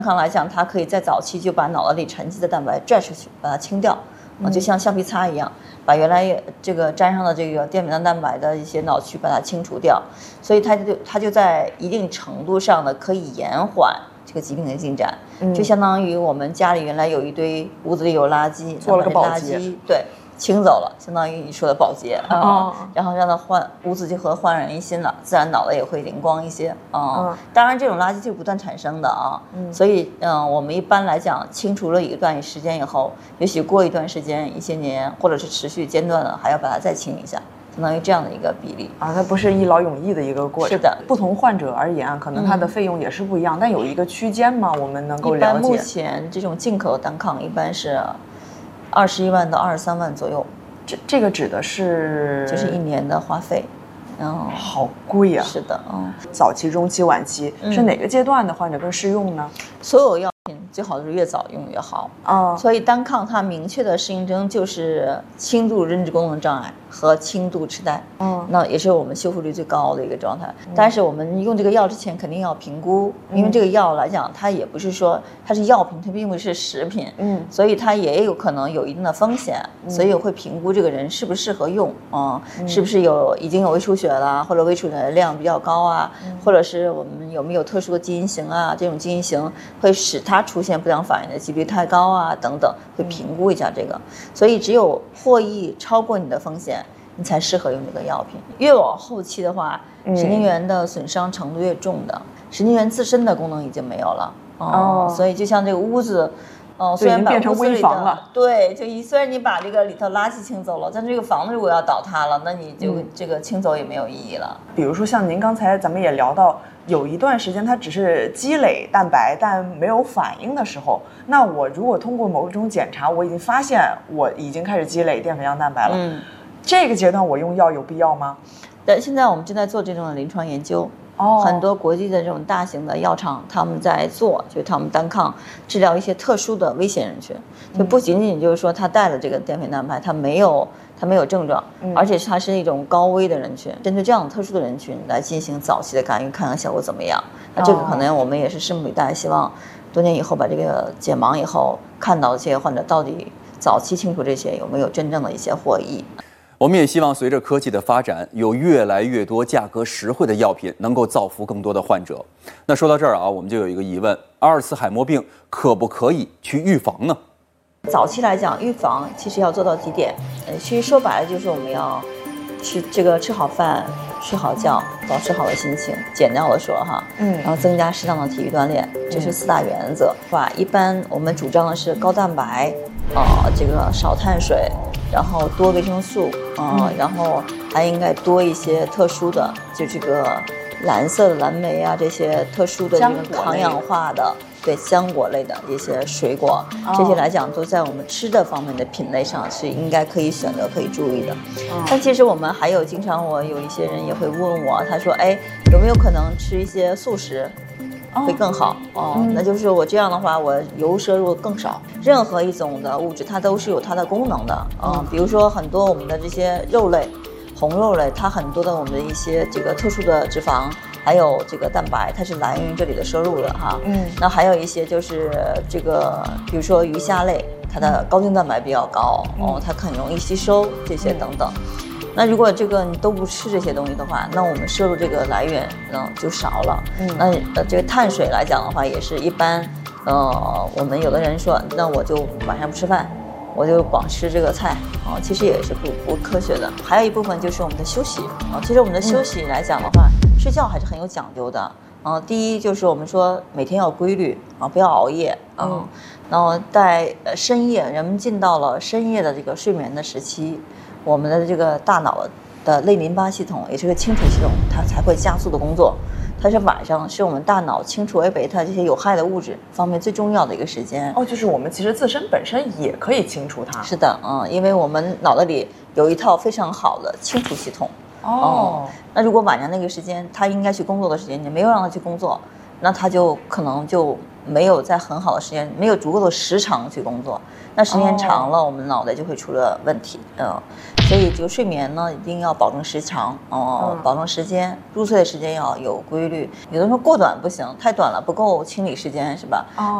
康来讲，它可以在早期就把脑子里沉积的蛋白拽出去，把它清掉，就像橡皮擦一样，把原来这个沾上的这个淀粉蛋白的一些脑区把它清除掉，所以它就在一定程度上的可以延缓这个疾病的进展，就相当于我们家里原来有一堆屋子里有垃圾， 做了个保洁， 对。清走了，相当于你说的保洁然后让它屋子就和焕然一新了，自然脑袋也会灵光一些当然，这种垃圾就是不断产生的所以我们一般来讲，清除了一段时间以后，也许过一段时间、一些年，或者是持续间断的，还要把它再清一下，相当于这样的一个比例它不是一劳永逸的一个过程。 是的， 不同患者而言，可能它的费用也是不一样，但有一个区间吗？我们能够了解。 一般目前这种进口单抗一般是21万到23万左右， 这个指的是就是1年的花费， 好贵呀。 是的， 早期、中期、晚期是哪个阶段的患者更适用呢？ 所有药品最好是越早用越好所以单抗它明确的适应症就是轻度认知功能障碍和轻度痴呆，那也是我们修复率最高的一个状态。但是我们用这个药之前肯定要评估，因为这个药来讲，它也不是说它是药品，它并不是食品，所以它也有可能有一定的风险，所以我会评估这个人适不适合用是不是已经有胃出血了，或者胃出血的量比较高或者是我们有没有特殊的基因型这种基因型会使它出现不良反应的几率太高等等，会评估一下这个。所以只有获益超过你的风险，你才适合用这个药品。越往后期的话，神经元的损伤程度越重的，神经元自身的功能已经没有了所以就像这个屋子虽然变成危房了， 对，虽然你把这个里头垃圾清走了，但这个房子如果要倒塌了，那你就这个清走也没有意义了。 比如说像您刚才咱们也聊到，有一段时间它只是积累蛋白但没有反应的时候，那我如果通过某种检查，我已经发现我已经开始积累淀粉样蛋白了，这个阶段我用药有必要吗？ 对，现在我们正在做这种临床研究。很多国际的这种大型的药厂，他们在做，就他们单抗治疗一些特殊的危险人群，就不仅仅就是说他带了这个淀粉蛋白，他没有症状，而且他是一种高危的人群，针对这样特殊的人群来进行早期的干预，看看效果怎么样。那这个可能我们也是拭目以待，希望多年以后把这个解盲以后，看到这些患者到底早期清除这些有没有真正的一些获益。 我们也希望随着科技的发展，有越来越多价格实惠的药品能够造福更多的患者。那说到这儿我们就有一个疑问：阿尔茨海默病可不可以去预防呢？ 早期来讲，预防其实要做到几点，其实说白了就是我们要吃好饭，睡好觉，保持好的心情。简要的说然后增加适当的体育锻炼，这是4大原则。一般我们主张的是高蛋白，这个少碳水。然后多维生素然后还应该多一些特殊的，就这个蓝色的蓝莓这些特殊的这个抗氧化的，对浆果类的一些水果，这些来讲都在我们吃的方面的品类上是应该可以选择、可以注意的。但其实我们还有经常我有一些人也会问我，他说有没有可能吃一些素食？会更好那就是我这样的话，我油摄入更少。任何一种的物质，它都是有它的功能的比如说很多我们的这些肉类、红肉类，它很多的我们的一些这个特殊的脂肪，还有这个蛋白，它是来源于这里的摄入的那还有一些就是这个，比如说鱼虾类，它的高筋蛋白比较高它很容易吸收这些等等。那如果这个你都不吃这些东西的话，那我们摄入这个来源就少了那这个碳水来讲的话，也是一般我们有的人说，那我就晚上不吃饭，我就光吃这个菜其实也是不科学的。还有一部分就是我们的休息其实我们的休息来讲的话，睡觉还是很有讲究的第一就是我们说每天要规律不要熬夜然后在深夜，人们进到了深夜的这个睡眠的时期，我们的这个大脑的类淋巴系统，也是个清除系统，它才会加速的工作。它是晚上，是我们大脑清除 A 贝塔这些有害的物质方面最重要的一个时间就是我们其实自身本身也可以清除它。 是的因为我们脑子里有一套非常好的清除系统那如果晚上那个时间他应该去工作的时间，你没有让他去工作，那他就可能就没有在很好的时间，没有足够的时长去工作，那时间长了，我们脑袋就会出了问题。所以就睡眠呢，一定要保证时长，保证时间，入睡的时间要有规律。有的时候过短不行，太短了不够清理时间，是吧？